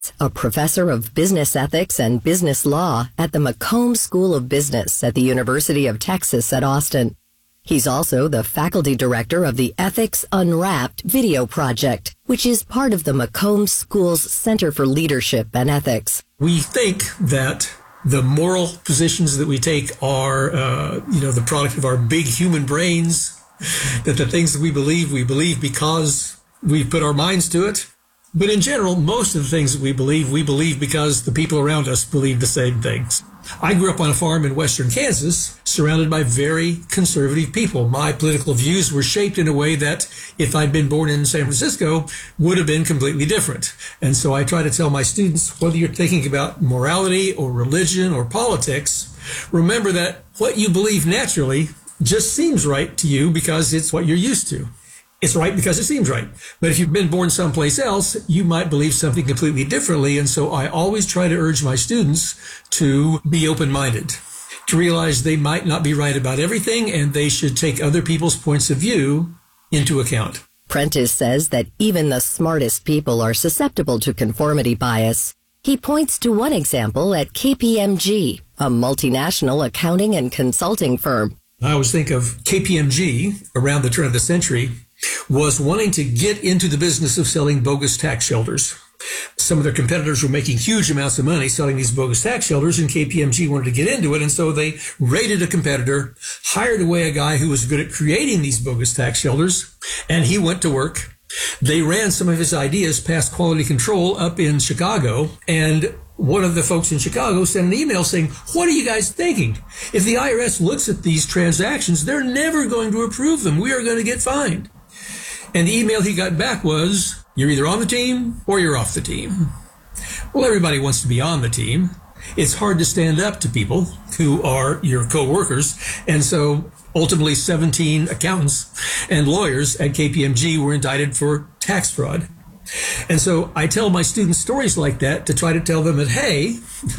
a professor of business ethics and business law at the McCombs School of Business at the University of Texas at Austin. He's also the faculty director of the Ethics Unwrapped video project, which is part of the McCombs School's Center for Leadership and Ethics. We think that the moral positions that we take are, the product of our big human brains, that the things that we believe because we've put our minds to it. But in general, most of the things that we believe because the people around us believe the same things. I grew up on a farm in western Kansas, surrounded by very conservative people. My political views were shaped in a way that, if I'd been born in San Francisco, would have been completely different. And so I try to tell my students, whether you're thinking about morality or religion or politics, remember that what you believe naturally just seems right to you because it's what you're used to. It's right because it seems right. But if you've been born someplace else, you might believe something completely differently. And so I always try to urge my students to be open-minded, to realize they might not be right about everything, and they should take other people's points of view into account. Prentice says that even the smartest people are susceptible to conformity bias. He points to one example at KPMG, a multinational accounting and consulting firm. I always think of KPMG around the turn of the century was wanting to get into the business of selling bogus tax shelters. Some of their competitors were making huge amounts of money selling these bogus tax shelters, and KPMG wanted to get into it. And so they raided a competitor, hired away a guy who was good at creating these bogus tax shelters, and he went to work. They ran some of his ideas past quality control up in Chicago, and one of the folks in Chicago sent an email saying, "What are you guys thinking? If the IRS looks at these transactions, they're never going to approve them. We are going to get fined." And the email he got back was, "You're either on the team or you're off the team." Well, everybody wants to be on the team. It's hard to stand up to people who are your co-workers. And so ultimately 17 accountants and lawyers at KPMG were indicted for tax fraud. And so I tell my students stories like that to try to tell them that, hey,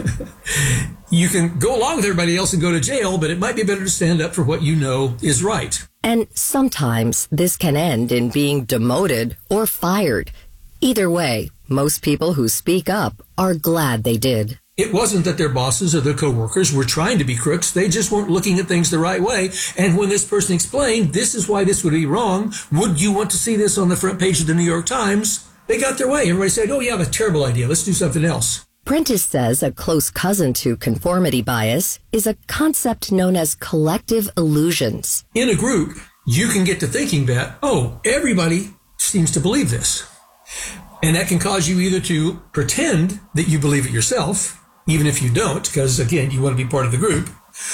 you can go along with everybody else and go to jail, but it might be better to stand up for what you know is right. And sometimes this can end in being demoted or fired. Either way, most people who speak up are glad they did. It wasn't that their bosses or their coworkers were trying to be crooks. They just weren't looking at things the right way. And when this person explained, this is why this would be wrong, would you want to see this on the front page of the New York Times? They got their way. Everybody said, oh, yeah, that's a terrible idea. Let's do something else. Prentice says a close cousin to conformity bias is a concept known as collective illusions. In a group, you can get to thinking that, oh, everybody seems to believe this. And that can cause you either to pretend that you believe it yourself, even if you don't, because, again, you want to be part of the group,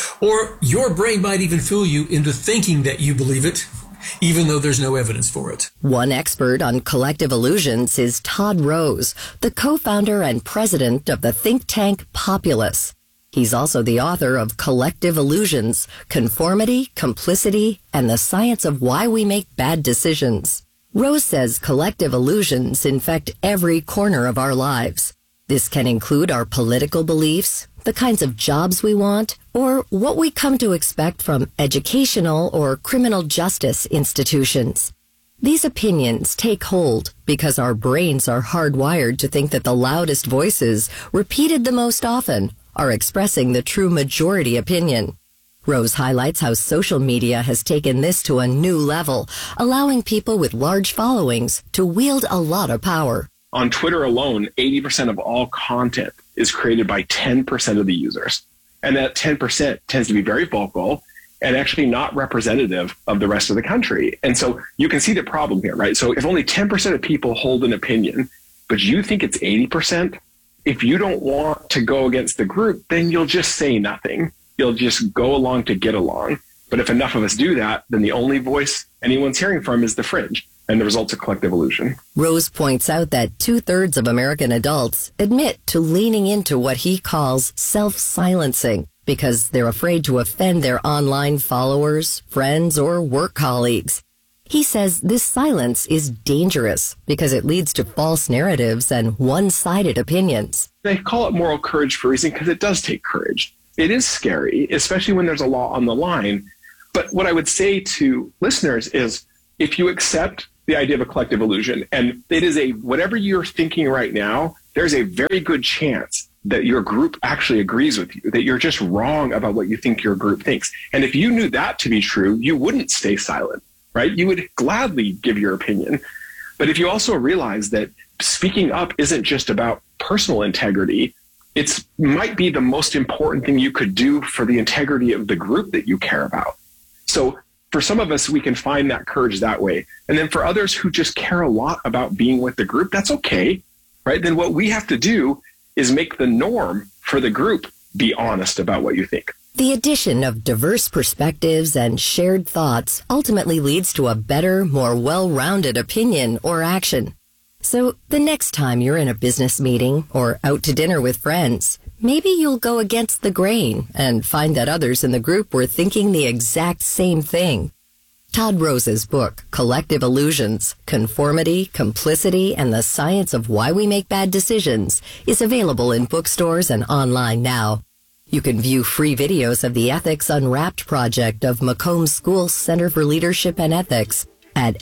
or your brain might even fool you into thinking that you believe it, even though there's no evidence for it. One expert on collective illusions is Todd Rose, the co-founder and president of the think tank Populous. He's also the author of Collective Illusions, Conformity, Complicity, and the Science of Why We Make Bad Decisions. Rose says collective illusions infect every corner of our lives. This can include our political beliefs, the kinds of jobs we want, or what we come to expect from educational or criminal justice institutions. These opinions take hold because our brains are hardwired to think that the loudest voices, repeated the most often, are expressing the true majority opinion. Rose highlights how social media has taken this to a new level, allowing people with large followings to wield a lot of power. On Twitter alone, 80% of all content is created by 10% of the users. And that 10% tends to be very vocal and actually not representative of the rest of the country. And so you can see the problem here, right? So if only 10% of people hold an opinion, but you think it's 80%, if you don't want to go against the group, then you'll just say nothing. You'll just go along to get along. But if enough of us do that, then the only voice anyone's hearing from is the fringe. And the result's a collective illusion. Rose points out that 2/3 of American adults admit to leaning into what he calls self-silencing because they're afraid to offend their online followers, friends, or work colleagues. He says this silence is dangerous because it leads to false narratives and one-sided opinions. They call it moral courage for a reason because it does take courage. It is scary, especially when there's a law on the line. But what I would say to listeners is if you accept the idea of a collective illusion, and it is whatever you're thinking right now, there's a very good chance that your group actually agrees with you, that you're just wrong about what you think your group thinks. And if you knew that to be true, you wouldn't stay silent, right? You would gladly give your opinion. But if you also realize that speaking up isn't just about personal integrity, it might be the most important thing you could do for the integrity of the group that you care about. So for some of us, we can find that courage that way. And then for others who just care a lot about being with the group, that's okay, right? Then what we have to do is make the norm for the group be honest about what you think. The addition of diverse perspectives and shared thoughts ultimately leads to a better, more well-rounded opinion or action. So the next time you're in a business meeting or out to dinner with friends, maybe you'll go against the grain and find that others in the group were thinking the exact same thing. Todd Rose's book, Collective Illusions, Conformity, Complicity, and the Science of Why We Make Bad Decisions, is available in bookstores and online now. You can view free videos of the Ethics Unwrapped project of Macomb School Center for Leadership and Ethics at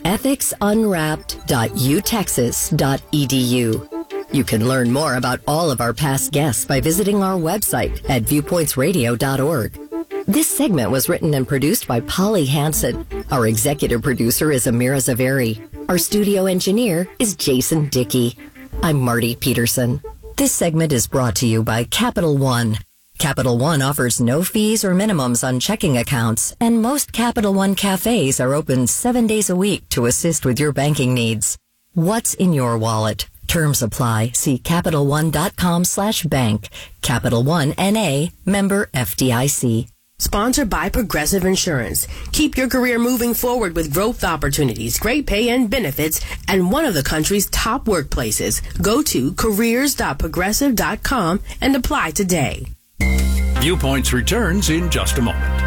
ethicsunwrapped.utexas.edu. You can learn more about all of our past guests by visiting our website at viewpointsradio.org. This segment was written and produced by Polly Hansen. Our executive producer is Amira Zaveri. Our studio engineer is Jason Dickey. I'm Marty Peterson. This segment is brought to you by Capital One. Capital One offers no fees or minimums on checking accounts, and most Capital One cafes are open 7 days a week to assist with your banking needs. What's in your wallet? Terms apply. See CapitalOne.com/bank. Capital One N.A., member FDIC. Sponsored by Progressive Insurance. Keep your career moving forward with growth opportunities, great pay and benefits, and one of the country's top workplaces. Go to careers.progressive.com and apply today. Viewpoints returns in just a moment.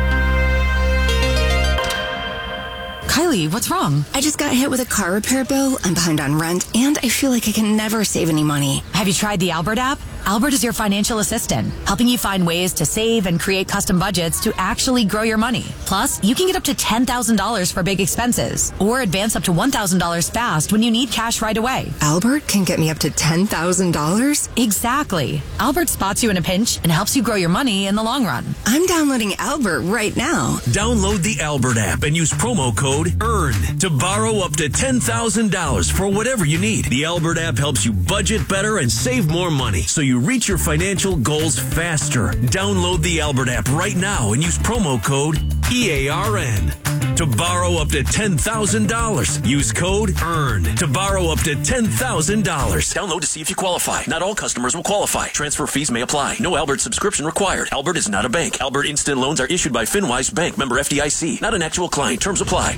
Kylie, what's wrong? I just got hit with a car repair bill. I'm behind on rent, and I feel like I can never save any money. Have you tried the Albert app? Albert is your financial assistant, helping you find ways to save and create custom budgets to actually grow your money. Plus, you can get up to $10,000 for big expenses, or advance up to $1,000 fast when you need cash right away. Albert can get me up to $10,000? Exactly. Albert spots you in a pinch and helps you grow your money in the long run. I'm downloading Albert right now. Download the Albert app and use promo code EARN to borrow up to $10,000 for whatever you need. The Albert app helps you budget better and save more money, so you reach your financial goals faster. Download the Albert app right now and use promo code EARN to borrow up to $10,000. Use code EARN to borrow up to $10,000. Download to see if you qualify. Not all customers will qualify. Transfer fees may apply. No Albert subscription required. Albert is not a bank. Albert Instant Loans are issued by FinWise Bank, member FDIC. Not an actual client. Terms apply.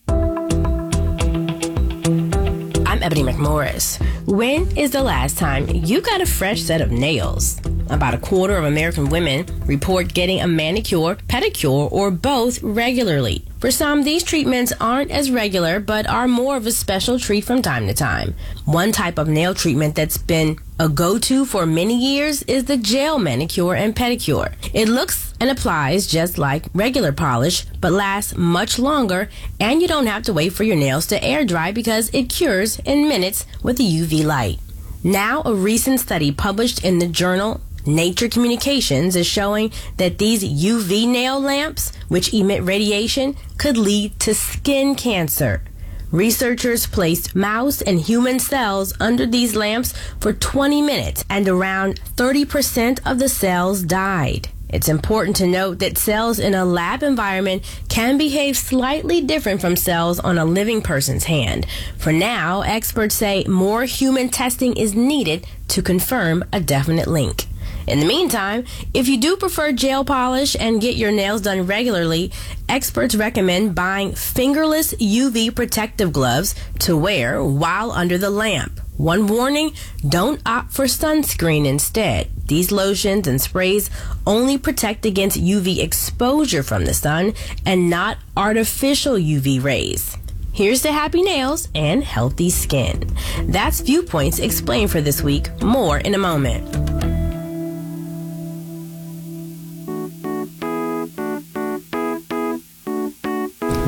I'm Ebony McMorris. When is the last time you got a fresh set of nails? About a quarter of American women report getting a manicure, pedicure, or both regularly. For some, these treatments aren't as regular, but are more of a special treat from time to time. One type of nail treatment that's been a go-to for many years is the gel manicure and pedicure. It looks and applies just like regular polish, but lasts much longer, and you don't have to wait for your nails to air dry because it cures in minutes with the UV light. Now, a recent study published in the journal Nature Communications is showing that these UV nail lamps, which emit radiation, could lead to skin cancer. Researchers placed mouse and human cells under these lamps for 20 minutes, and around 30% of the cells died. It's important to note that cells in a lab environment can behave slightly different from cells on a living person's hand. For now, experts say more human testing is needed to confirm a definite link. In the meantime, if you do prefer gel polish and get your nails done regularly, experts recommend buying fingerless UV protective gloves to wear while under the lamp. One warning, don't opt for sunscreen instead. These lotions and sprays only protect against UV exposure from the sun and not artificial UV rays. Here's to happy nails and healthy skin. That's Viewpoints Explained for this week. More in a moment.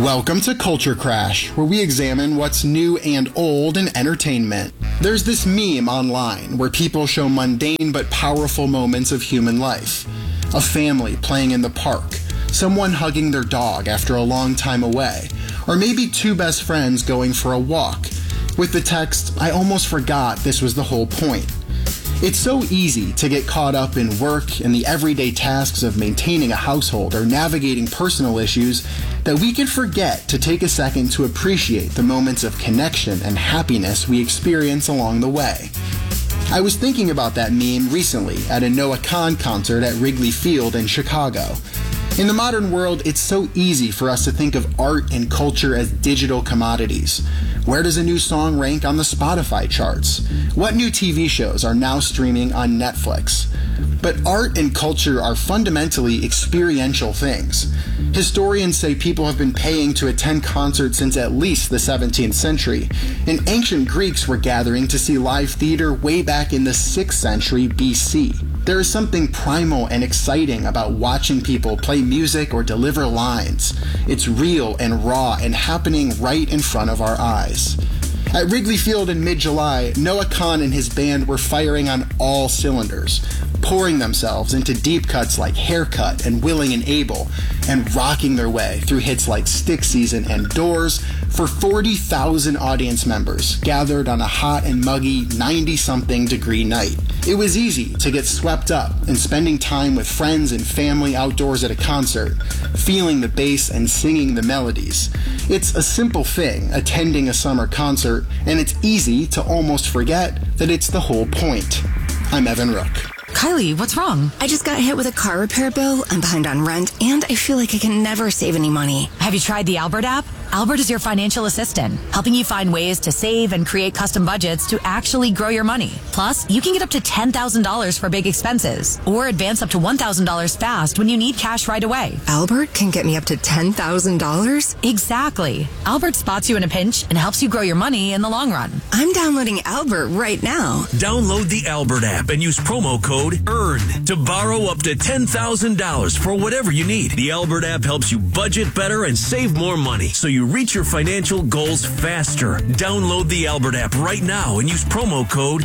Welcome to Culture Crash, where we examine what's new and old in entertainment. There's this meme online where people show mundane but powerful moments of human life. A family playing in the park, someone hugging their dog after a long time away, or maybe two best friends going for a walk. With the text, "I almost forgot this was the whole point." It's so easy to get caught up in work and the everyday tasks of maintaining a household or navigating personal issues that we can forget to take a second to appreciate the moments of connection and happiness we experience along the way. I was thinking about that meme recently at a Noah Kahan concert at Wrigley Field in Chicago. In the modern world, it's so easy for us to think of art and culture as digital commodities. Where does a new song rank on the Spotify charts? What new TV shows are now streaming on Netflix? But art and culture are fundamentally experiential things. Historians say people have been paying to attend concerts since at least the 17th century, and ancient Greeks were gathering to see live theater way back in the 6th century BC. There is something primal and exciting about watching people play music or deliver lines. It's real and raw and happening right in front of our eyes. At Wrigley Field in mid-July, Noah Kahan and his band were firing on all cylinders, pouring themselves into deep cuts like Haircut and Willing and Able, and rocking their way through hits like Stick Season and Doors for 40,000 audience members gathered on a hot and muggy 90-something degree night. It was easy to get swept up in spending time with friends and family outdoors at a concert, feeling the bass and singing the melodies. It's a simple thing, attending a summer concert, and it's easy to almost forget that it's the whole point. I'm Evan Rook. Kylie, what's wrong? I just got hit with a car repair bill, I'm behind on rent, and I feel like I can never save any money. Have you tried the Albert app? Albert is your financial assistant, helping you find ways to save and create custom budgets to actually grow your money. Plus, you can get up to $10,000 for big expenses, or advance up to $1,000 fast when you need cash right away. Albert can get me up to $10,000? Exactly. Albert spots you in a pinch and helps you grow your money in the long run. I'm downloading Albert right now. Download the Albert app and use promo code EARN to borrow up to $10,000 for whatever you need. The Albert app helps you budget better and save more money, so you reach your financial goals faster. Download the Albert app right now and use promo code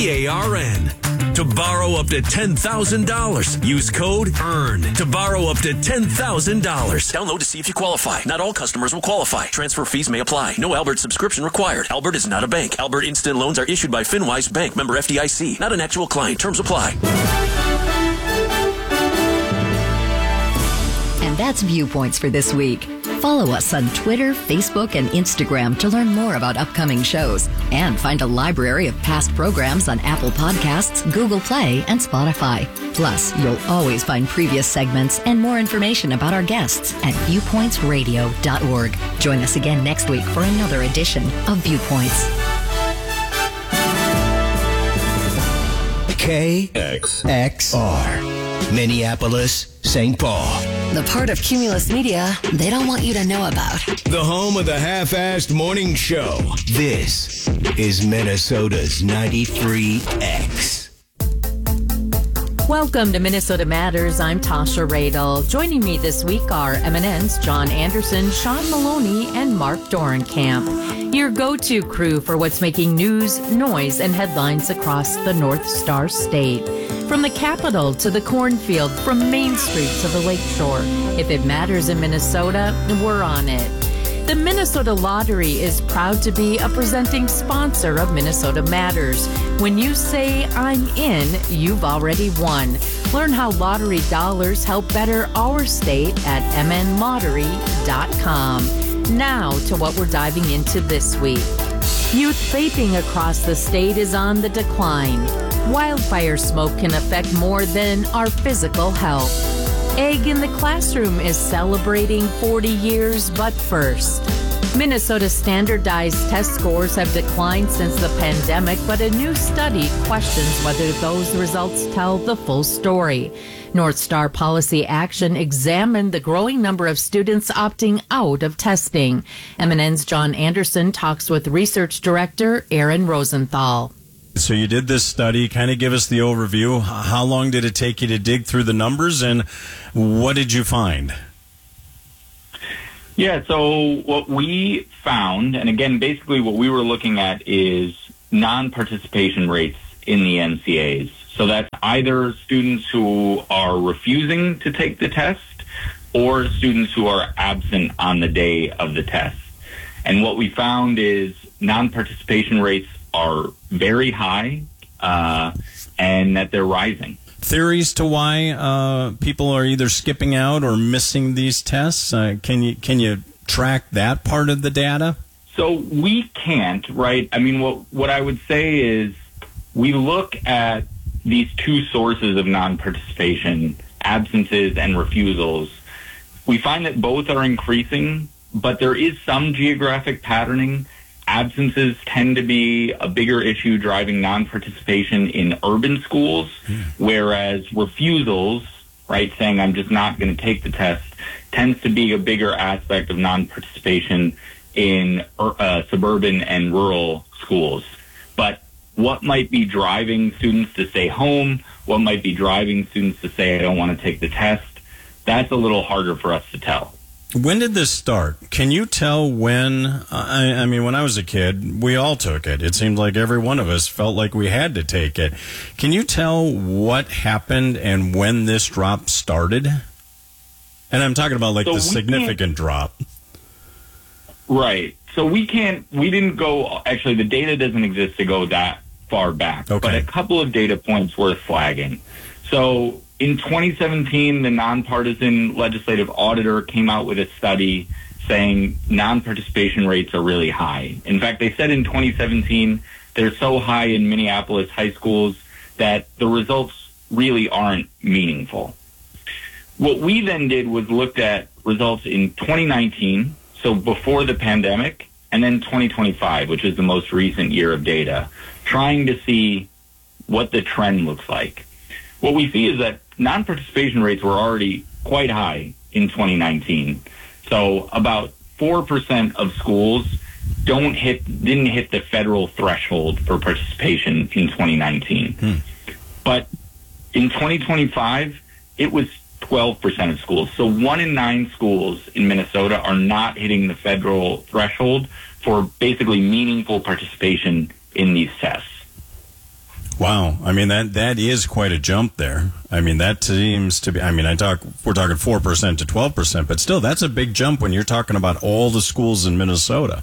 EARN to borrow up to $10,000. Use code EARN to borrow up to $10,000. Download to see if you qualify. Not all customers will qualify. Transfer fees may apply. No Albert subscription required. Albert is not a bank. Albert Instant Loans are issued by FinWise Bank, member FDIC. Not an actual client. Terms apply. And that's Viewpoints for this week. Follow us on Twitter, Facebook, and Instagram to learn more about upcoming shows and find a library of past programs on Apple Podcasts, Google Play, and Spotify. Plus, you'll always find previous segments and more information about our guests at viewpointsradio.org. Join us again next week for another edition of Viewpoints. KXR, Minneapolis, St. Paul. The part of Cumulus Media they don't want you to know about. The home of the half-assed morning show. This is Minnesota's 93X. Welcome to Minnesota Matters. I'm Tasha Radel. Joining me this week are MNN's John Anderson, Sean Maloney, and Mark Dorenkamp. Your go-to crew for what's making news, noise, and headlines across the North Star State. From the Capitol to the cornfield, from Main Street to the Lakeshore. If it matters in Minnesota, we're on it. The Minnesota Lottery is proud to be a presenting sponsor of Minnesota Matters. When you say I'm in, you've already won. Learn how lottery dollars help better our state at mnlottery.com. Now to what we're diving into this week. Youth vaping across the state is on the decline. Wildfire smoke can affect more than our physical health. Egg in the Classroom is celebrating 40 years, but first. Minnesota's standardized test scores have declined since the pandemic, but a new study questions whether those results tell the full story. North Star Policy Action examined the growing number of students opting out of testing. MNN's John Anderson talks with Research Director Aaron Rosenthal. So you did this study. Kind of give us the overview. How long did it take you to dig through the numbers, and what did you find? Yeah, so what we found, and again, basically what we were looking at is non-participation rates in the NCAs. So that's either students who are refusing to take the test or students who are absent on the day of the test. And what we found is non-participation rates are very high and that they're rising. Theories to why people are either skipping out or missing these tests? Can you track that part of the data? So we can't, right? I mean, what I would say is we look at these two sources of non-participation, absences and refusals. We find that both are increasing, but there is some geographic patterning. Absences tend to be a bigger issue driving non-participation in urban schools, whereas refusals, right, saying I'm just not going to take the test, tends to be a bigger aspect of non-participation in suburban and rural schools. But what might be driving students to stay home, what might be driving students to say I don't want to take the test, that's a little harder for us to tell. When did this start? Can you tell when? I mean, when I was a kid, we all took it. It seemed like every one of us felt like we had to take it. Can you tell what happened and when this drop started? And I'm talking about like the significant drop. Right. So we didn't go, actually the data doesn't exist to go that far back. Okay. But a couple of data points worth flagging. So in 2017, the nonpartisan legislative auditor came out with a study saying non-participation rates are really high. In fact, they said in 2017 they're so high in Minneapolis high schools that the results really aren't meaningful. What we then did was looked at results in 2019, so before the pandemic, and then 2025, which is the most recent year of data, trying to see what the trend looks like. What we see is that non-participation rates were already quite high in 2019. So about 4% of schools didn't hit the federal threshold for participation in 2019. But in 2025, it was 12% of schools. So 1 in 9 schools in Minnesota are not hitting the federal threshold for basically meaningful participation in these tests. Wow. I mean, that is quite a jump there. I mean, that seems to be, I mean, we're talking 4% to 12%, but still, that's a big jump when you're talking about all the schools in Minnesota.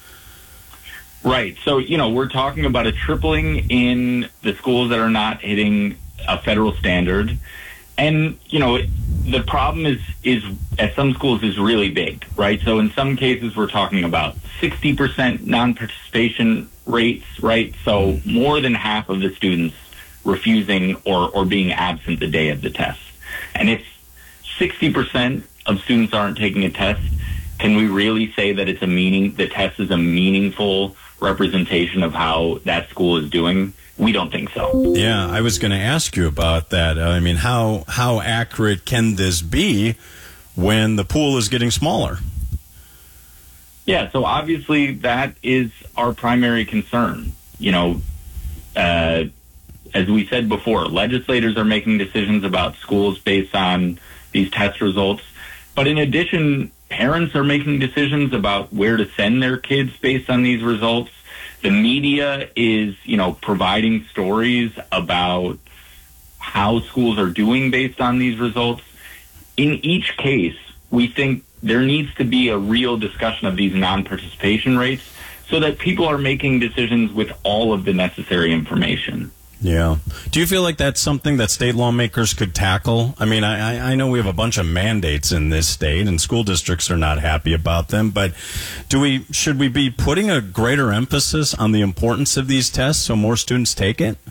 Right. So, we're talking about a tripling in the schools that are not hitting a federal standard. And, the problem is at some schools is really big, right? So in some cases, we're talking about 60% non-participation rates, right? So more than half of the students refusing or being absent the day of the test. And if 60% of students aren't taking a test, can we really say that the test is a meaningful representation of how that school is doing? We don't think so. Yeah, I was going to ask you about that. I mean, how accurate can this be when the pool is getting smaller? Yeah, so obviously that is our primary concern. As we said before, legislators are making decisions about schools based on these test results. But in addition, parents are making decisions about where to send their kids based on these results. The media is, providing stories about how schools are doing based on these results. In each case, we think there needs to be a real discussion of these non-participation rates so that people are making decisions with all of the necessary information. Yeah. Do you feel like that's something that state lawmakers could tackle? I mean, I know we have a bunch of mandates in this state, and school districts are not happy about them, but should we be putting a greater emphasis on the importance of these tests so more students take it?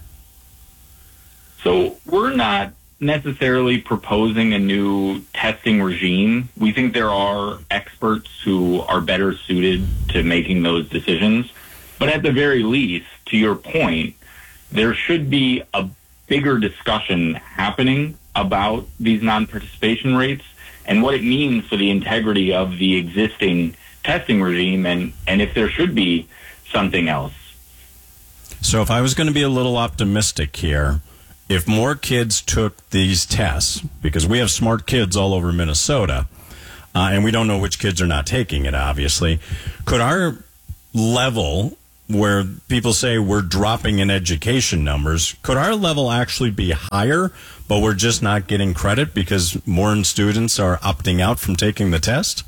So we're not necessarily proposing a new testing regime. We think there are experts who are better suited to making those decisions. But at the very least, to your point, there should be a bigger discussion happening about these non-participation rates and what it means for the integrity of the existing testing regime and if there should be something else. So if I was going to be a little optimistic here, if more kids took these tests, because we have smart kids all over Minnesota, and we don't know which kids are not taking it, obviously. Could our level, where people say we're dropping in education numbers, could our level actually be higher, but we're just not getting credit because more students are opting out from taking the test?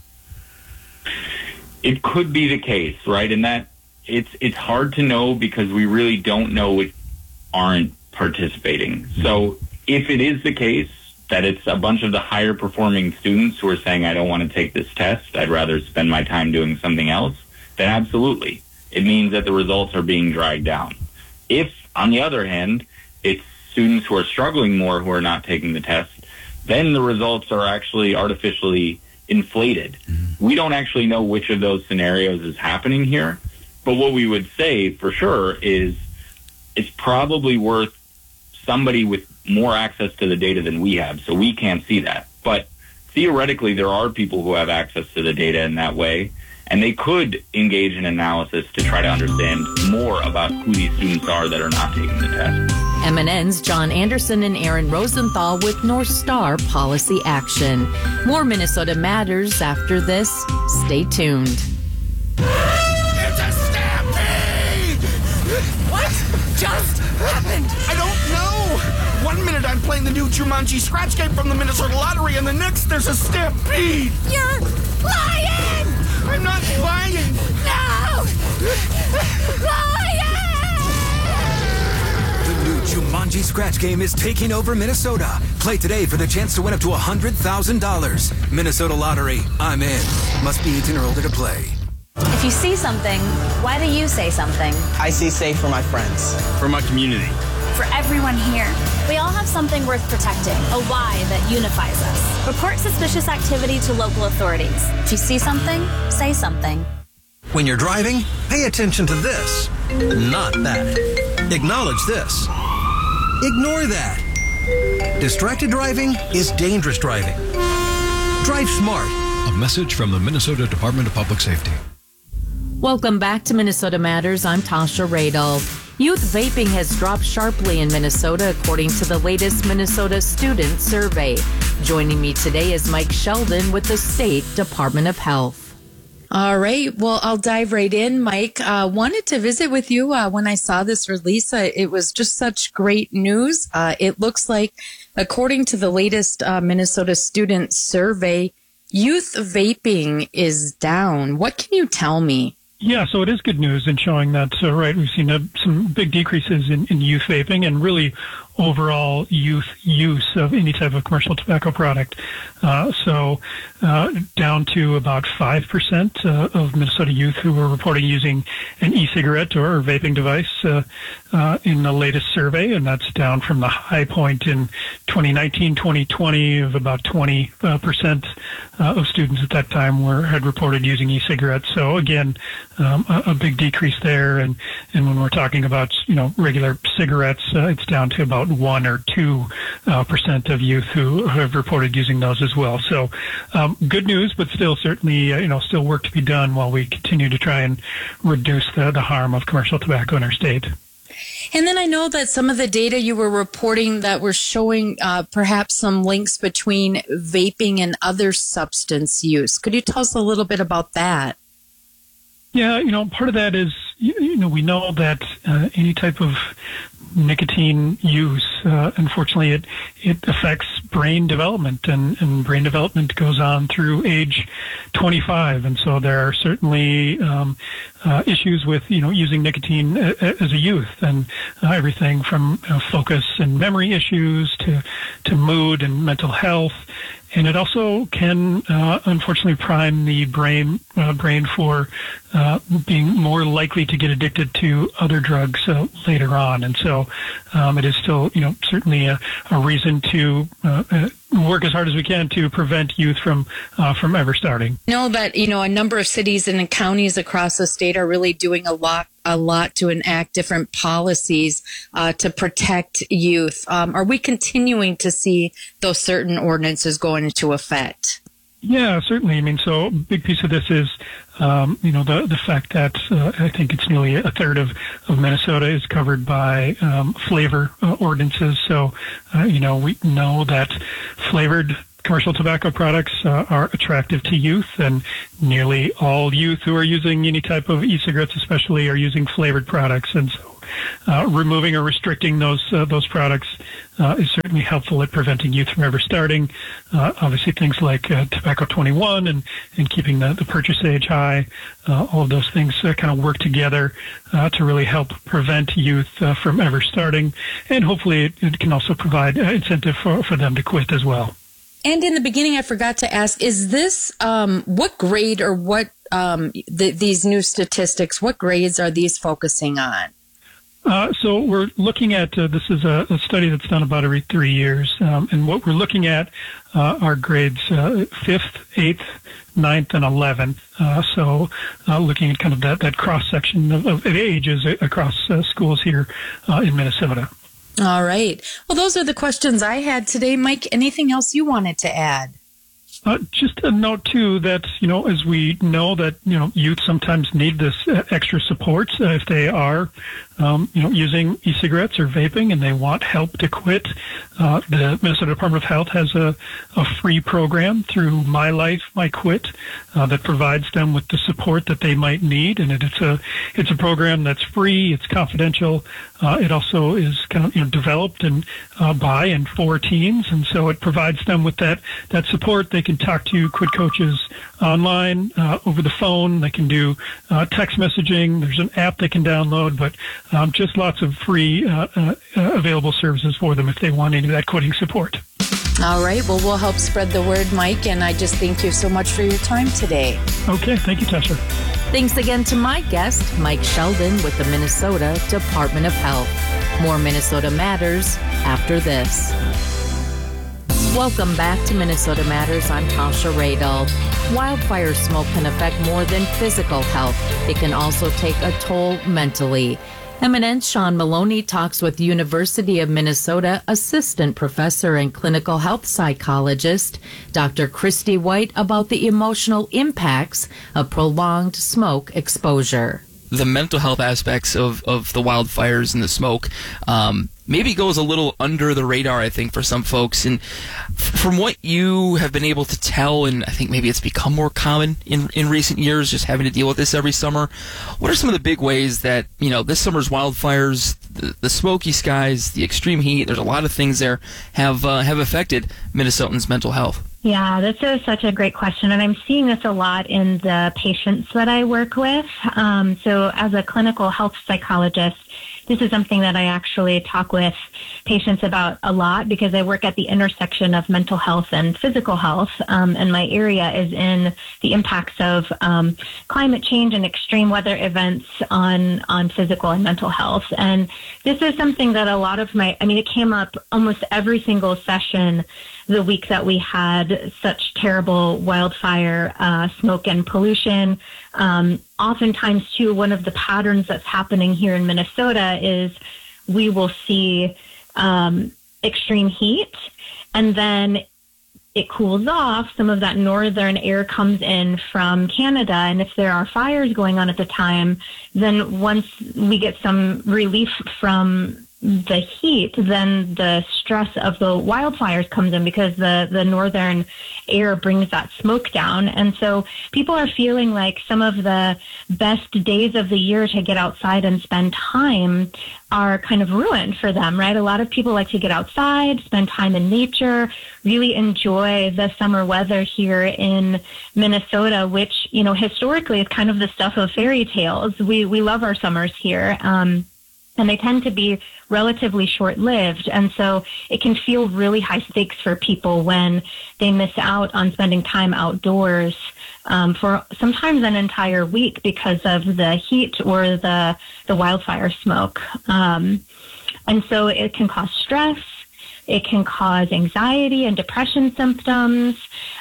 It could be the case, right? And that it's hard to know because we really don't know which aren't participating. So if it is the case that it's a bunch of the higher performing students who are saying, I don't want to take this test, I'd rather spend my time doing something else, then absolutely. It means that the results are being dragged down. If, on the other hand, it's students who are struggling more who are not taking the test, then the results are actually artificially inflated. We don't actually know which of those scenarios is happening here, but what we would say for sure is it's probably worth somebody with more access to the data than we have, so we can't see that. But theoretically, there are people who have access to the data in that way, and they could engage in analysis to try to understand more about who these students are that are not taking the test. MNN's John Anderson and Aaron Rosenthal with North Star Policy Action. More Minnesota Matters after this. Stay tuned. It's a stampede! What just happened? I don't know. 1 minute I'm playing the new Jumanji scratch game from the Minnesota Lottery, and the next there's a stampede. You're lying! I'm not lying. No! Lying! The new Jumanji scratch game is taking over Minnesota. Play today for the chance to win up to $100,000. Minnesota Lottery. I'm in. Must be 18 or older to play. If you see something, why do you say something? I see safe for my friends. For my community. For everyone here. We all have something worth protecting, a why that unifies us. Report suspicious activity to local authorities. If you see something, say something. When you're driving, pay attention to this, not that. Acknowledge this. Ignore that. Distracted driving is dangerous driving. Drive smart. A message from the Minnesota Department of Public Safety. Welcome back to Minnesota Matters. I'm Tasha Radel. Youth vaping has dropped sharply in Minnesota, according to the latest Minnesota Student Survey. Joining me today is Mike Sheldon with the State Department of Health. All right. Well, I'll dive right in, Mike. Wanted to visit with you when I saw this release. It was just such great news. It looks like, according to the latest Minnesota Student Survey, youth vaping is down. What can you tell me? Yeah, so it is good news in showing that, right, we've seen some big decreases in youth vaping and really overall youth use of any type of commercial tobacco product. Down to about 5% of Minnesota youth who were reporting using an e-cigarette or a vaping device in the latest survey, and that's down from the high point in 2019-2020 of about 20% of students at that time had reported using e-cigarettes. So again, a big decrease there, and when we're talking about regular cigarettes, it's down to about 1 or 2% of youth who have reported using those as well. So good news, but still certainly still work to be done while we continue to try and reduce the harm of commercial tobacco in our state. And then I know that some of the data you were reporting that were showing perhaps some links between vaping and other substance use. Could you tell us a little bit about that? Yeah, part of that is, we know that any type of nicotine use, unfortunately, it affects brain development, and brain development goes on through age 25. And so there are certainly issues with, using nicotine as a youth, and everything from focus and memory issues to mood and mental health. And it also can, unfortunately, prime the brain for being more likely to get addicted to other drugs later on. And so it is still, certainly a reason to work as hard as we can to prevent youth from ever starting. I know that, a number of cities and counties across the state are really doing a lot to enact different policies to protect youth. Are we continuing to see those certain ordinances go into effect? Yeah, certainly. So a big piece of this is, the fact that I think it's nearly a third of Minnesota is covered by flavor ordinances. So, we know that flavored commercial tobacco products are attractive to youth, and nearly all youth who are using any type of e-cigarettes especially are using flavored products. And so removing or restricting those products is certainly helpful at preventing youth from ever starting. Obviously, things like Tobacco 21 and keeping the purchase age high, all of those things kind of work together to really help prevent youth from ever starting. And hopefully it can also provide incentive for them to quit as well. And in the beginning, I forgot to ask, is this what grade or what these new statistics, what grades are these focusing on? So we're looking at, this is a study that's done about every 3 years, and what we're looking at are grades 5th, 8th, 9th, and 11th. So looking at kind of that cross-section of ages across schools here in Minnesota. All right. Well, those are the questions I had today. Mike, anything else you wanted to add? Just a note, too, that, as we know that, youth sometimes need this extra support if they are, using e-cigarettes or vaping and they want help to quit. The Minnesota Department of Health has a free program through My Life, My Quit that provides them with the support that they might need. And it's a program that's free. It's confidential. It also is kind of, developed by and for teens. And so it provides them with that support. They can talk to quit coaches online, over the phone. They can do text messaging. There's an app they can download, but just lots of free available services for them if they want any of that quitting support. All right. Well, we'll help spread the word, Mike, and I just thank you so much for your time today. Okay. Thank you, Tessa. Thanks again to my guest, Mike Sheldon with the Minnesota Department of Health. More Minnesota Matters after this. Welcome back to Minnesota Matters. I'm Tasha Radel. Wildfire smoke can affect more than physical health. It can also take a toll mentally. Eminent Sean Maloney talks with University of Minnesota Assistant Professor and Clinical Health Psychologist Dr. Christy White about the emotional impacts of prolonged smoke exposure. The mental health aspects of the wildfires and the smoke maybe goes a little under the radar, I think, for some folks. And from what you have been able to tell, and I think maybe it's become more common in recent years, just having to deal with this every summer, what are some of the big ways that, this summer's wildfires, the smoky skies, the extreme heat, there's a lot of things there, have affected Minnesotans' mental health? Yeah, this is such a great question, and I'm seeing this a lot in the patients that I work with. So as a clinical health psychologist, this is something that I actually talk with patients about a lot because I work at the intersection of mental health and physical health, and my area is in the impacts of climate change and extreme weather events on physical and mental health. And this is something that a lot of it came up almost every single session the week that we had such terrible wildfire smoke and pollution. Oftentimes, too, one of the patterns that's happening here in Minnesota is we will see extreme heat, and then it cools off. Some of that northern air comes in from Canada, and if there are fires going on at the time, then once we get some relief from the heat, then the stress of the wildfires comes in because the northern air brings that smoke down. And so people are feeling like some of the best days of the year to get outside and spend time are kind of ruined for them, right? A lot of people like to get outside, spend time in nature, really enjoy the summer weather here in Minnesota, which, historically is kind of the stuff of fairy tales. We love our summers here. And they tend to be relatively short-lived. And so it can feel really high stakes for people when they miss out on spending time outdoors for sometimes an entire week because of the heat or the wildfire smoke. And so it can cause stress. It can cause anxiety and depression symptoms.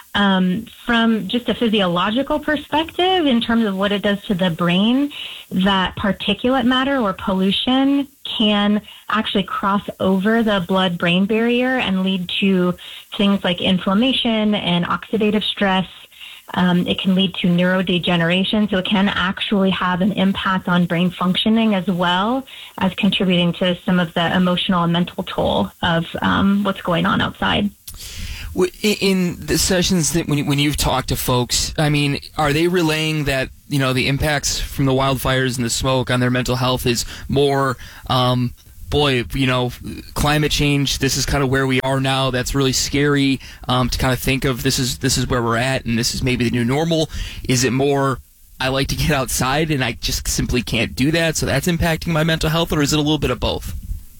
From just a physiological perspective, in terms of what it does to the brain, that particulate matter or pollution can actually cross over the blood-brain barrier and lead to things like inflammation and oxidative stress. It can lead to neurodegeneration, so it can actually have an impact on brain functioning as well as contributing to some of the emotional and mental toll of what's going on outside. In the sessions that when you've talked to folks, I mean, are they relaying that, the impacts from the wildfires and the smoke on their mental health is more, climate change, this is kind of where we are now, that's really scary to kind of think of, this is where we're at and this is maybe the new normal? Is it more, I like to get outside and I just simply can't do that, so that's impacting my mental health, or is it a little bit of both?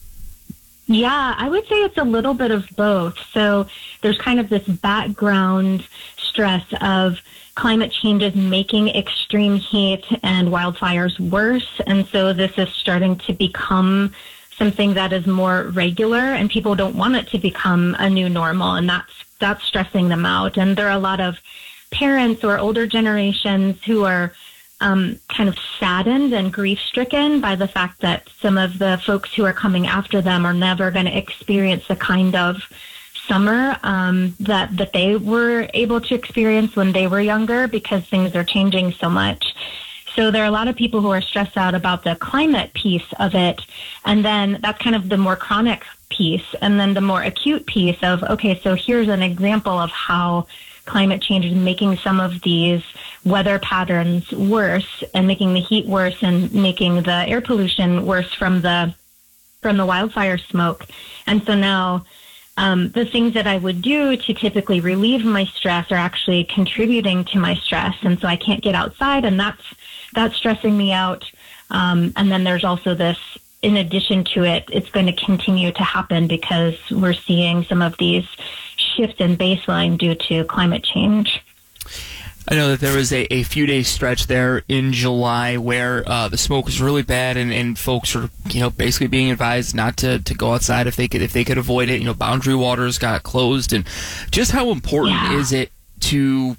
Yeah, I would say it's a little bit of both. So there's kind of this background stress of climate change is making extreme heat and wildfires worse. And so this is starting to become something that is more regular, and people don't want it to become a new normal. And that's stressing them out. And there are a lot of parents or older generations who are kind of saddened and grief-stricken by the fact that some of the folks who are coming after them are never going to experience the kind of summer that they were able to experience when they were younger, because things are changing so much. So there are a lot of people who are stressed out about the climate piece of it, and then that's kind of the more chronic piece, and then the more acute piece of, okay, so here's an example of how climate change is making some of these weather patterns worse and making the heat worse and making the air pollution worse from the wildfire smoke. And so now the things that I would do to typically relieve my stress are actually contributing to my stress. And so I can't get outside, and that's stressing me out. And then there's also this, in addition to it, it's going to continue to happen because we're seeing some of these shifts in baseline due to climate change. I know that there was a few days stretch there in July where the smoke was really bad, and folks were basically being advised not to go outside if they could avoid it. Boundary waters got closed, and just how important is it to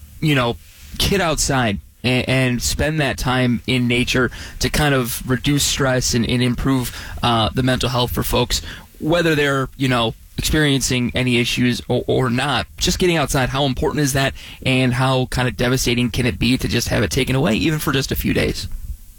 get outside and spend that time in nature to kind of reduce stress and improve the mental health for folks, whether they're experiencing any issues or not. Just getting outside, how important is that, and how kind of devastating can it be to just have it taken away, even for just a few days?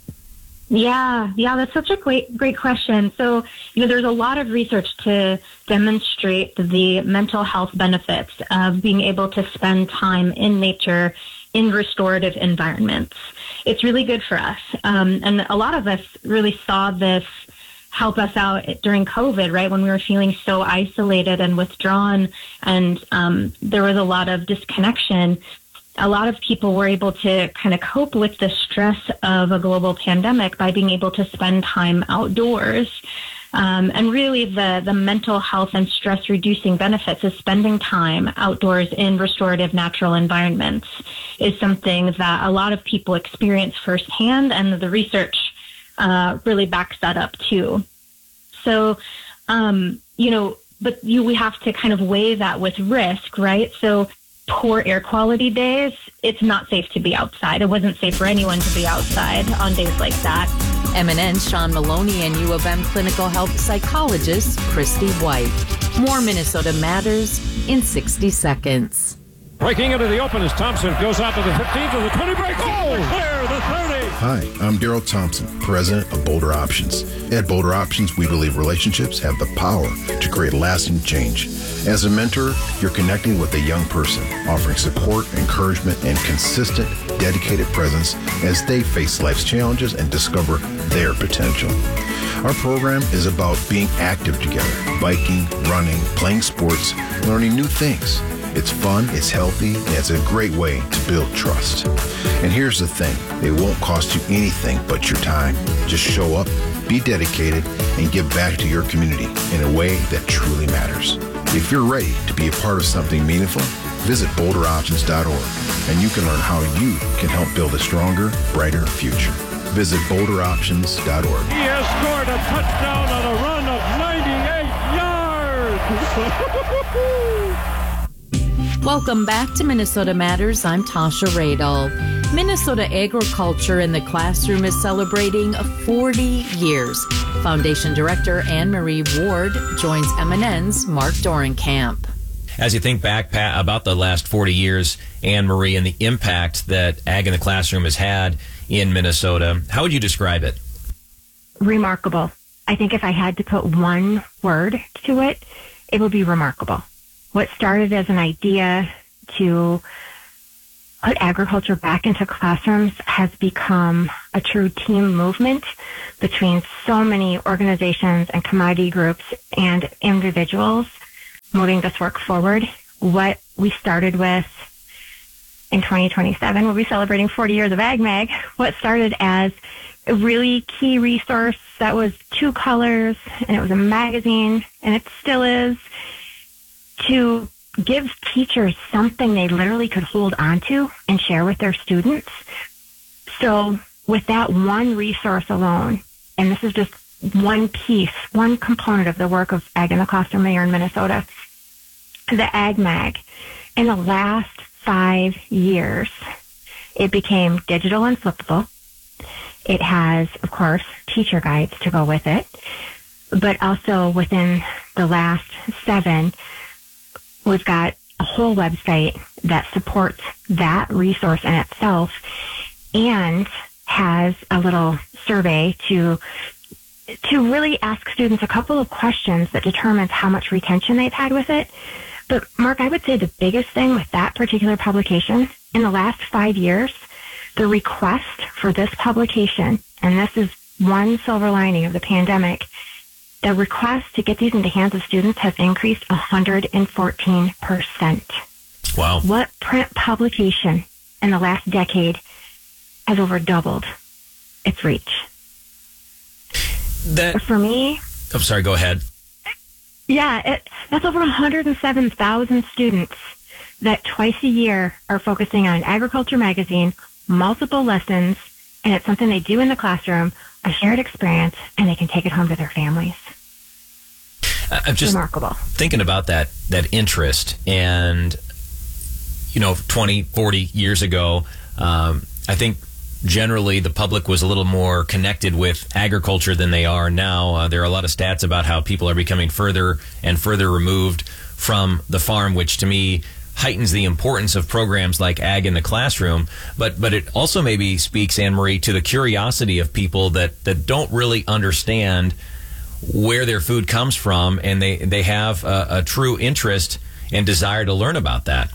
Yeah, that's such a great question. So, there's a lot of research to demonstrate the mental health benefits of being able to spend time in nature in restorative environments. It's really good for us. And a lot of us really saw this help us out during COVID, right? When we were feeling so isolated and withdrawn, and there was a lot of disconnection. A lot of people were able to kind of cope with the stress of a global pandemic by being able to spend time outdoors. And really the mental health and stress reducing benefits of spending time outdoors in restorative natural environments is something that a lot of people experience firsthand, and the research really backs that up too. So, but we have to kind of weigh that with risk, right? So poor air quality days, it's not safe to be outside. It wasn't safe for anyone to be outside on days like that. MNN's Sean Maloney and U of M clinical health psychologist Christy White. More Minnesota Matters in 60 seconds. Breaking into the open as Thompson goes out to the 15 to the 20 break. Oh, clear the 30. Hi, I'm Daryl Thompson, president of Boulder Options. At Boulder Options, we believe relationships have the power to create lasting change. As a mentor, you're connecting with a young person, offering support, encouragement, and consistent, dedicated presence as they face life's challenges and discover their potential. Our program is about being active together, biking, running, playing sports, learning new things. It's fun, it's healthy, and it's a great way to build trust. And here's the thing, it won't cost you anything but your time. Just show up, be dedicated, and give back to your community in a way that truly matters. If you're ready to be a part of something meaningful, visit boulderoptions.org, and you can learn how you can help build a stronger, brighter future. Visit boulderoptions.org. He has scored a touchdown on a run of 98 yards. Welcome back to Minnesota Matters. I'm Tasha Radel. Minnesota Agriculture in the Classroom is celebrating 40 years. Foundation Director Anne-Marie Ward joins MNN's Mark Dorenkamp. As you think back, Pat, about the last 40 years, Anne-Marie, and the impact that Ag in the Classroom has had in Minnesota, how would you describe it? Remarkable. I think if I had to put one word to it, it would be remarkable. what started as an idea to put agriculture back into classrooms has become a true team movement between so many organizations and commodity groups and individuals moving this work forward. What we started with in 2027, we'll be celebrating 40 years of AgMag. What started as a really key resource that was 2 colors, and it was a magazine, and it still is, to give teachers something they literally could hold on to and share with their students. So with that one resource alone, and this is just one piece, one component of the work of Ag in the Classroom here in Minnesota, the AgMag, in the last 5 years, it became digital and flippable. It has, of course, teacher guides to go with it, but also within the last 7, we've got a whole website that supports that resource in itself and has a little survey to really ask students a couple of questions that determines how much retention they've had with it. But Mark, I would say the biggest thing with that particular publication in the last 5 years, the request for this publication, and this is one silver lining of the pandemic, the request to get these into the hands of students has increased 114%. Wow. What print publication in the last decade has over doubled its reach? For me... I'm sorry, go ahead. Yeah, that's over 107,000 students that twice a year are focusing on Agriculture Magazine, multiple lessons, and it's something they do in the classroom, a shared experience, and they can take it home to their families. I'm just remarkable. Thinking about that interest, and 20, 40 years ago, I think generally the public was a little more connected with agriculture than they are now. There are a lot of stats about how people are becoming further and further removed from the farm, which to me heightens the importance of programs like Ag in the Classroom. But it also maybe speaks, Anne-Marie, to the curiosity of people that don't really understand where their food comes from, and they have a true interest and desire to learn about that.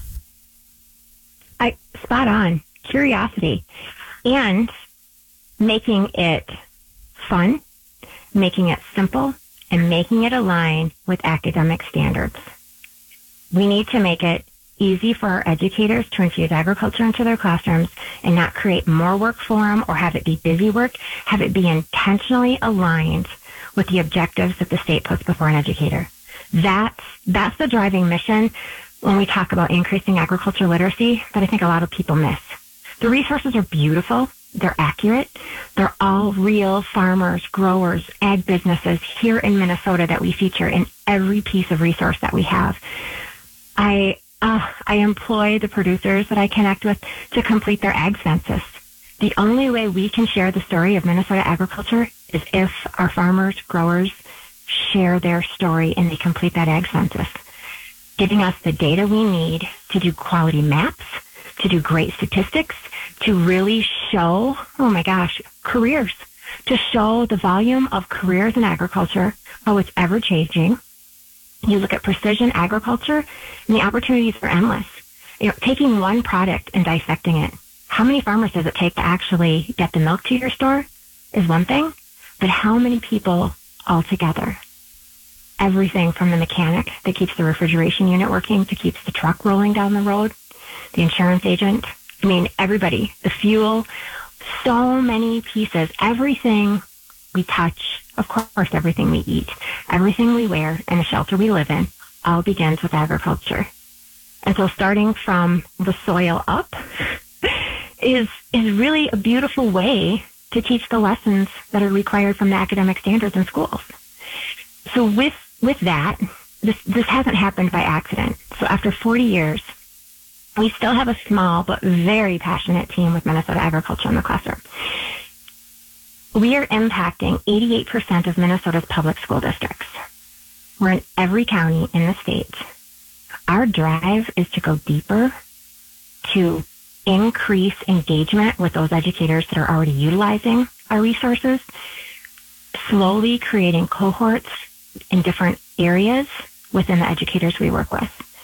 Spot on. Curiosity. And making it fun, making it simple, and making it align with academic standards. We need to make it easy for our educators to infuse agriculture into their classrooms and not create more work for them or have it be busy work, have it be intentionally aligned with the objectives that the state puts before an educator. That's the driving mission when we talk about increasing agriculture literacy that I think a lot of people miss. The resources are beautiful. They're accurate. They're all real farmers, growers, ag businesses here in Minnesota that we feature in every piece of resource that we have. I employ the producers that I connect with to complete their ag census. The only way we can share the story of Minnesota agriculture is if our farmers, growers share their story and they complete that ag census, giving us the data we need to do quality maps, to do great statistics, to really show, careers, to show the volume of careers in agriculture, how it's ever changing. You look at precision agriculture and the opportunities are endless. Taking one product and dissecting it. How many farmers does it take to actually get the milk to your store is one thing, but how many people altogether? Everything from the mechanic that keeps the refrigeration unit working to keeps the truck rolling down the road, the insurance agent, everybody, the fuel, so many pieces, everything we touch, of course, everything we eat, everything we wear, and the shelter we live in, all begins with agriculture. And so starting from the soil up is really a beautiful way to teach the lessons that are required from the academic standards in schools. So with that, this hasn't happened by accident. So after 40 years, we still have a small but very passionate team with Minnesota Agriculture in the Classroom. We are impacting 88% of Minnesota's public school districts. We're in every county in the state. Our drive is to go deeper, to increase engagement with those educators that are already utilizing our resources, slowly creating cohorts in different areas within the educators we work with.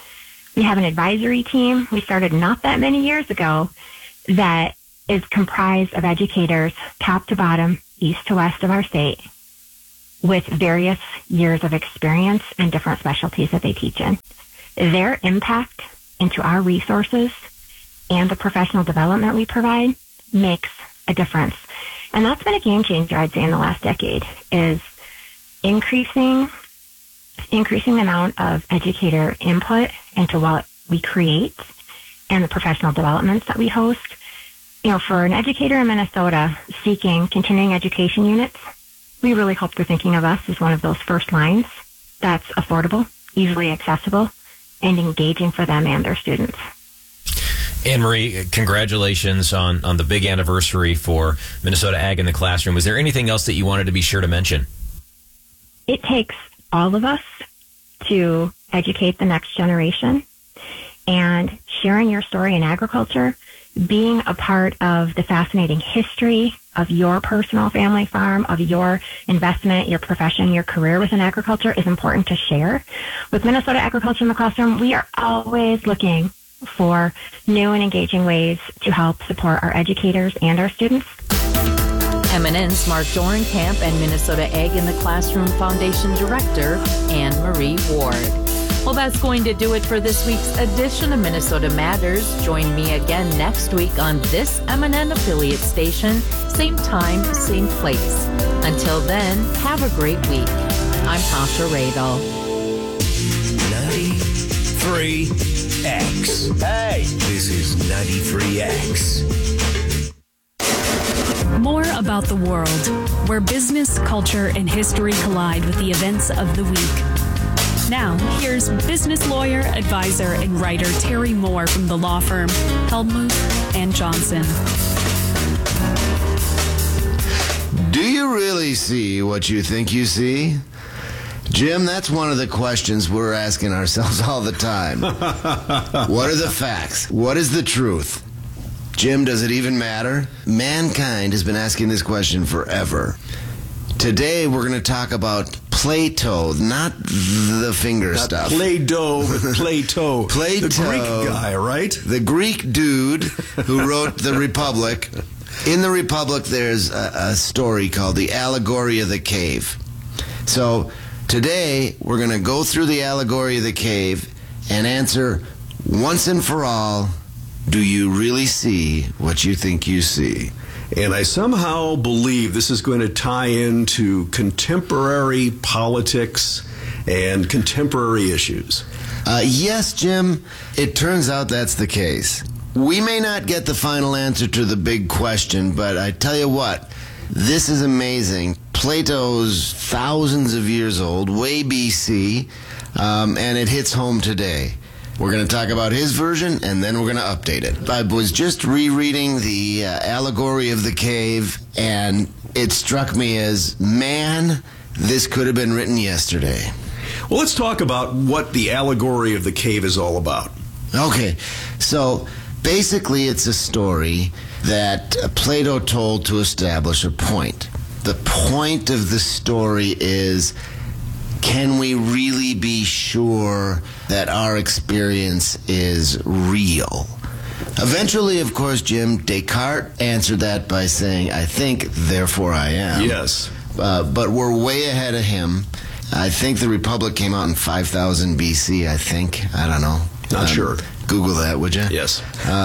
We have an advisory team we started not that many years ago that is comprised of educators, top to bottom, east to west of our state, with various years of experience and different specialties that they teach in. Their impact into our resources and the professional development we provide makes a difference. And that's been a game changer, I'd say, in the last decade, is increasing the amount of educator input into what we create and the professional developments that we host. You know, for an educator in Minnesota seeking continuing education units, we really hope they're thinking of us as one of those first lines that's affordable, easily accessible, and engaging for them and their students. Anne-Marie, congratulations on the big anniversary for Minnesota Ag in the Classroom. Was there anything else that you wanted to be sure to mention? It takes all of us to educate the next generation, and sharing your story in agriculture, being a part of the fascinating history of your personal family farm, of your investment, your profession, your career within agriculture is important to share. With Minnesota Agriculture in the Classroom, we are always looking for new and engaging ways to help support our educators and our students. MNN's Mark Dorenkamp and Minnesota Ag in the Classroom Foundation Director, Anne-Marie Ward. Well, that's going to do it for this week's edition of Minnesota Matters. Join me again next week on this MNN affiliate station. Same time, same place. Until then, have a great week. I'm Tasha Radel. 93X. Hey, this is 93X. More about the world, where business, culture, and history collide with the events of the week. Now, here's business lawyer, advisor, and writer Terry Moore from the law firm Hellmuth and Johnson. Do you really see what you think you see? Jim, that's one of the questions we're asking ourselves all the time. What are the facts? What is the truth? Jim, does it even matter? Mankind has been asking this question forever. Today, we're going to talk about Plato, not the finger stuff. Play-Doh, but Plato. Plato. The Greek guy, right? The Greek dude who wrote the Republic. In the Republic, there's a story called The Allegory of the Cave. So today, we're going to go through the Allegory of the Cave and answer once and for all, do you really see what you think you see? And I somehow believe this is going to tie into contemporary politics and contemporary issues. Yes, Jim. It turns out that's the case. We may not get the final answer to the big question, but I tell you what, this is amazing. Plato's thousands of years old, way BC, and it hits home today. We're going to talk about his version, and then we're going to update it. I was just rereading the Allegory of the Cave, and it struck me as, man, this could have been written yesterday. Well, let's talk about what the Allegory of the Cave is all about. Okay, so basically it's a story that Plato told to establish a point. The point of the story is, can we really be sure that our experience is real? Eventually, of course, Jim, Descartes answered that by saying, I think, therefore I am. Yes. But we're way ahead of him. I think the Republic came out in 5000 BC, I think. I don't know. Not sure. Google that, would you? Yes.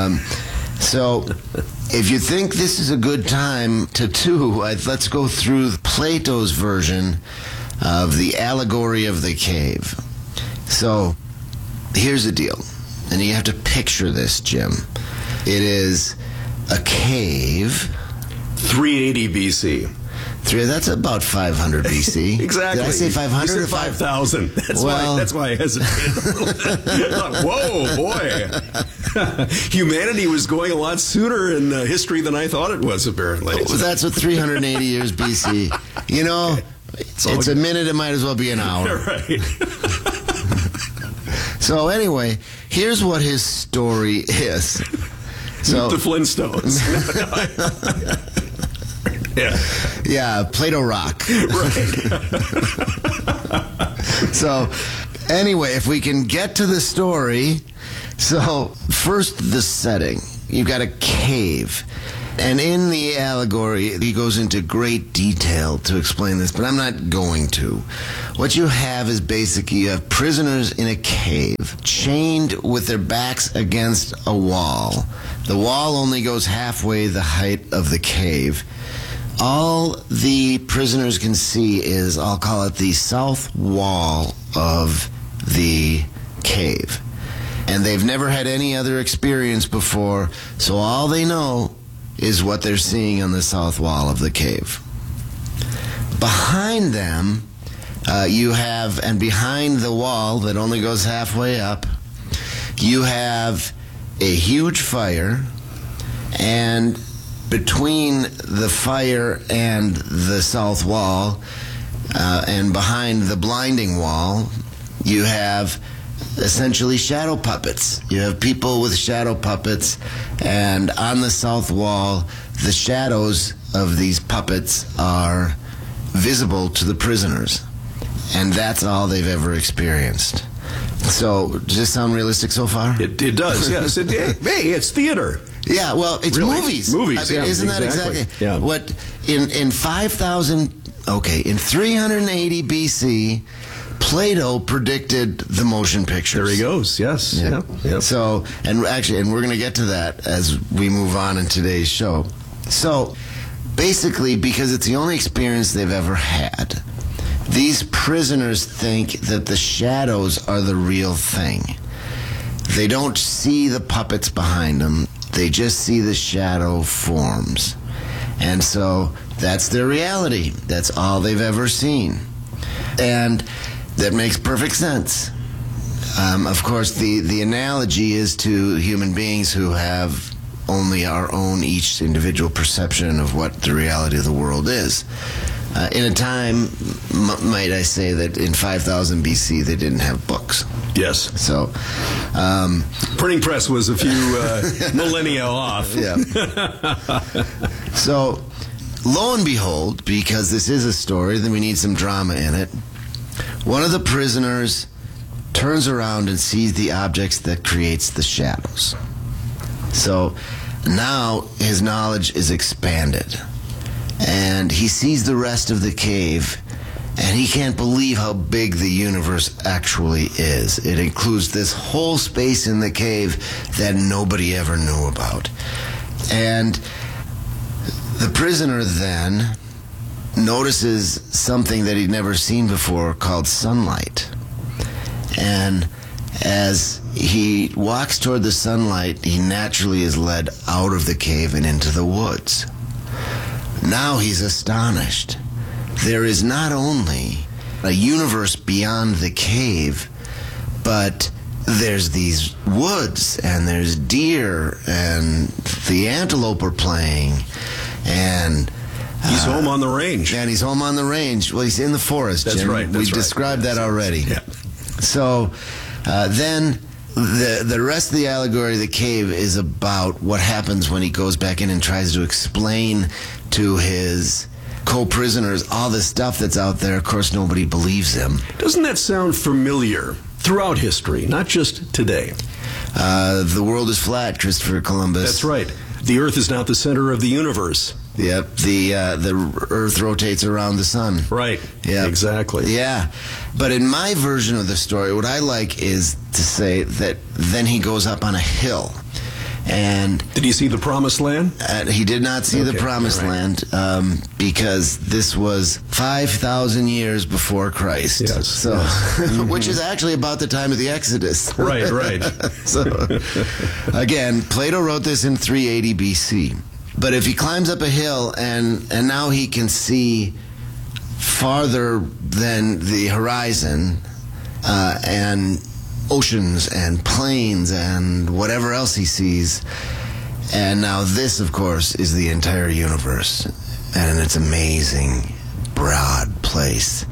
So, if you think this is a good time let's go through Plato's version of the Allegory of the Cave. So, here's the deal. And you have to picture this, Jim. It is a cave. 380 BC. That's about 500 BC. Exactly. Did I say 500 you or said 5,000? That's why I hesitated. Whoa, boy. Humanity was going a lot sooner in history than I thought it was, apparently. Well, that's what 380 years BC. You know, it's a minute, it might as well be an hour. Right. So anyway, here's what his story is. So the Flintstones. Yeah, Plato Rock. Right. So Anyway, if we can get to the story. So, first, the setting. You've got a cave. And in the allegory, he goes into great detail to explain this, but I'm not going to. What you have is basically you have prisoners in a cave, chained with their backs against a wall. The wall only goes halfway the height of the cave. All the prisoners can see is, I'll call it the south wall of the cave. And they've never had any other experience before, so all they know is what they're seeing on the south wall of the cave. Behind them, you have, and behind the wall that only goes halfway up, you have a huge fire, and between the fire and the south wall, and behind the blinding wall, you have essentially shadow puppets. You have people with shadow puppets, and on the south wall, the shadows of these puppets are visible to the prisoners. And that's all they've ever experienced. So, does this sound realistic so far? It does, yes. Hey, it's theater. Yeah, well, it's really? Movies. Movies, I mean, yeah, isn't that exactly? Yeah. What, in 380 BC, Plato predicted the motion pictures. There he goes, yes. Yeah. Yep. So, and we're going to get to that as we move on in today's show. So, basically, because it's the only experience they've ever had, these prisoners think that the shadows are the real thing. They don't see the puppets behind them. They just see the shadow forms. And so, that's their reality. That's all they've ever seen. And that makes perfect sense. Of course, the analogy is to human beings who have only our own each individual perception of what the reality of the world is. In a time, might I say, that in 5000 BC they didn't have books. Yes. So, printing press was a few millennia off. Yeah. So, lo and behold, because this is a story, then we need some drama in it. One of the prisoners turns around and sees the objects that creates the shadows. So now his knowledge is expanded. And he sees the rest of the cave, and he can't believe how big the universe actually is. It includes this whole space in the cave that nobody ever knew about. And the prisoner then notices something that he'd never seen before called sunlight. And as he walks toward the sunlight, he naturally is led out of the cave and into the woods. Now he's astonished. There is not only a universe beyond the cave, but there's these woods, and there's deer, and the antelope are playing, and he's home on the range. And he's home on the range. Well, he's in the forest, That's Jim. right. We've described that already. Yeah. So then the rest of the allegory of the cave is about what happens when he goes back in and tries to explain to his co-prisoners all this stuff that's out there. Of course, nobody believes him. Doesn't that sound familiar throughout history, not just today? The world is flat, Christopher Columbus. That's right. The Earth is not the center of the universe. Yep, the Earth rotates around the sun. Right. Yeah, exactly. Yeah, but in my version of the story, what I like is to say that then he goes up on a hill, and did he see the Promised Land? He did not see the Promised Land because this was 5,000 years before Christ. Yes. So, which is actually about the time of the Exodus. Right. Right. So, again, Plato wrote this in 380 BC. But if he climbs up a hill and now he can see farther than the horizon, and oceans and plains and whatever else he sees, and now this, of course, is the entire universe, and it's amazing, broad place.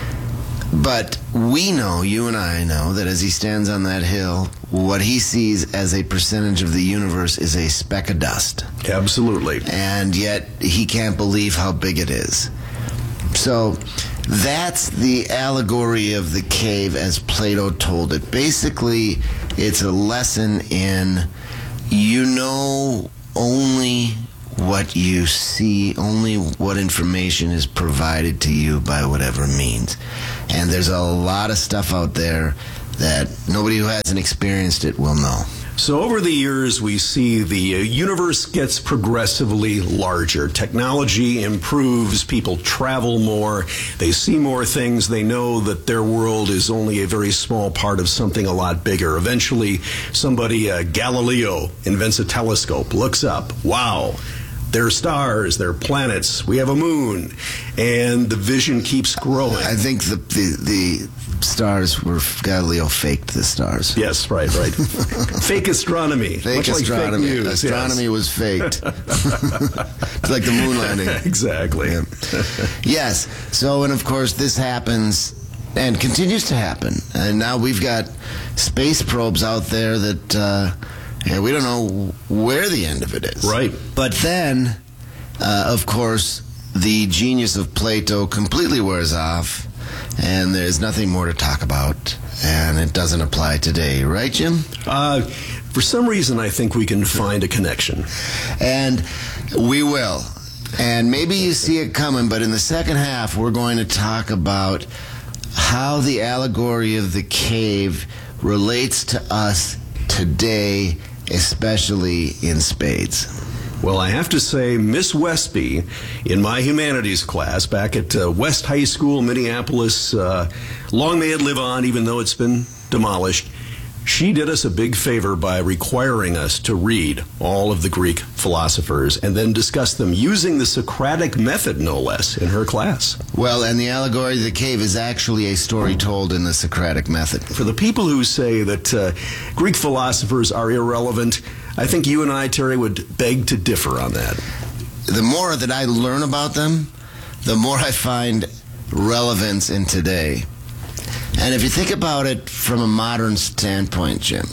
But we know, you and I know, that as he stands on that hill, what he sees as a percentage of the universe is a speck of dust. Absolutely. And yet he can't believe how big it is. So that's the allegory of the cave as Plato told it. Basically, it's a lesson in you know only what you see, only what information is provided to you by whatever means. And there's a lot of stuff out there that nobody who hasn't experienced it will know. So over the years, we see the universe gets progressively larger. Technology improves, people travel more, they see more things, they know that their world is only a very small part of something a lot bigger. Eventually, somebody, Galileo, invents a telescope, looks up, wow, there are stars, there are planets, we have a moon, and the vision keeps growing. I think the stars were, Galileo faked the stars. Yes, right. Fake astronomy. Fake astronomy. Like fake news, astronomy was faked. It's like the moon landing. Exactly. Yeah. Yes. So, and of course, this happens and continues to happen. And now we've got space probes out there that we don't know where the end of it is. Right. But then, of course, the genius of Plato completely wears off, and there's nothing more to talk about, and it doesn't apply today. Right, Jim? For some reason, I think we can find a connection. And we will. And maybe you see it coming, but in the second half, we're going to talk about how the allegory of the cave relates to us today, especially in spades. Well, I have to say, Miss Westby, in my humanities class back at West High School, Minneapolis, long may it live on, even though it's been demolished, she did us a big favor by requiring us to read all of the Greek philosophers and then discuss them using the Socratic method, no less, in her class. Well, and the allegory of the cave is actually a story told in the Socratic method. For the people who say that Greek philosophers are irrelevant, I think you and I, Terry, would beg to differ on that. The more that I learn about them, the more I find relevance in today. And if you think about it from a modern standpoint, Jim,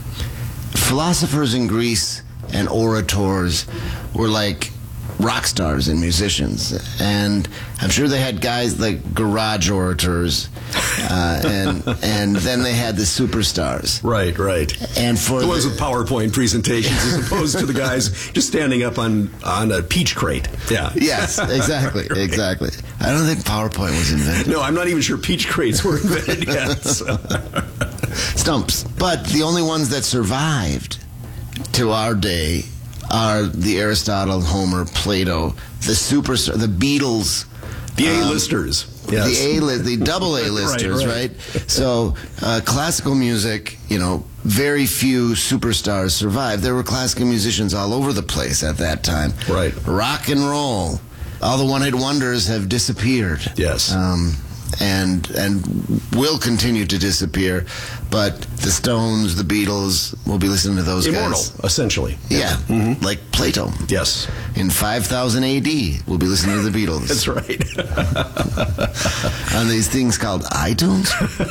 philosophers in Greece and orators were like rock stars and musicians. And I'm sure they had guys like garage orators, and then they had the superstars. Right. And for the ones with PowerPoint presentations as opposed to the guys just standing up on a peach crate. Yeah. Yes, exactly. Right. Exactly. I don't think PowerPoint was invented. No, I'm not even sure peach crates were invented yet. So. Stumps. But the only ones that survived to our day are the Aristotle, Homer, Plato, the superstar, the Beatles, the A-listers, yes. the double A-listers, right? So classical music, very few superstars survived. There were classical musicians all over the place at that time. Right. Rock and roll, all the one-hit wonders have disappeared. Yes. And will continue to disappear, but the Stones, the Beatles, we'll be listening to those Immortal, guys. Essentially. Yeah, like Plato. Yes. In 5000 A.D., we'll be listening to the Beatles. That's right. On these things called iTunes?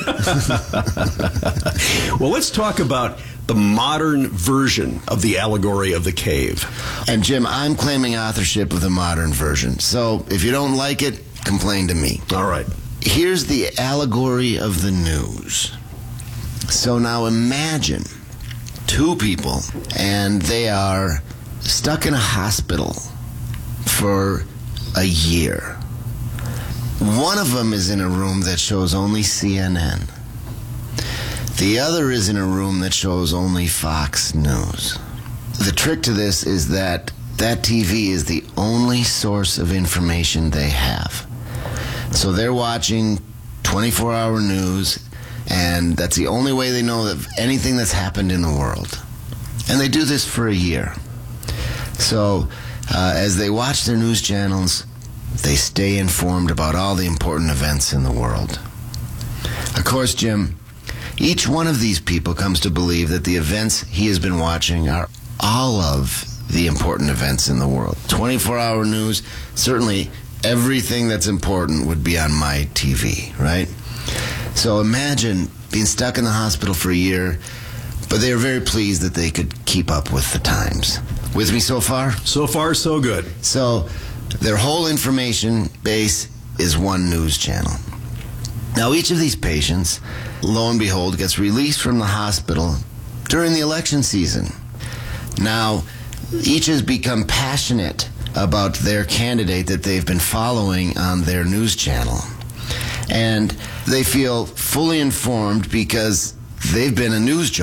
Well, let's talk about the modern version of the allegory of the cave. And Jim, I'm claiming authorship of the modern version. So if you don't like it, complain to me. All right. Here's the allegory of the news. So now imagine two people, and they are stuck in a hospital for a year. One of them is in a room that shows only CNN. The other is in a room that shows only Fox News. The trick to this is that TV is the only source of information they have. So they're watching 24-hour news, and that's the only way they know of anything that's happened in the world. And they do this for a year. So as they watch their news channels, they stay informed about all the important events in the world. Of course, Jim, each one of these people comes to believe that the events he has been watching are all of the important events in the world. 24-hour news, certainly everything that's important would be on my TV, right? So imagine being stuck in the hospital for a year, but they are very pleased that they could keep up with the times. With me so far? So far, so good. So their whole information base is one news channel. Now, each of these patients, lo and behold, gets released from the hospital during the election season. Now, each has become passionate about their candidate that they've been following on their news channel. And they feel fully informed because they've been a news junkie.